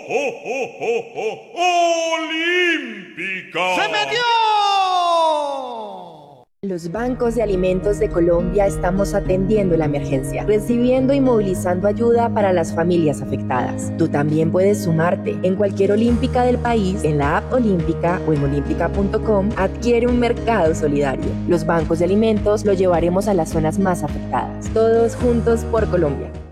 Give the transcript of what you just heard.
¡Olímpica! ¡Se metió! Los bancos de alimentos de Colombia estamos atendiendo la emergencia, recibiendo y movilizando ayuda para las familias afectadas. Tú también puedes sumarte. En cualquier olímpica del país, en la app Olímpica o en olímpica.com, adquiere un mercado solidario. Los bancos de alimentos lo llevaremos a las zonas más afectadas. Todos juntos por Colombia.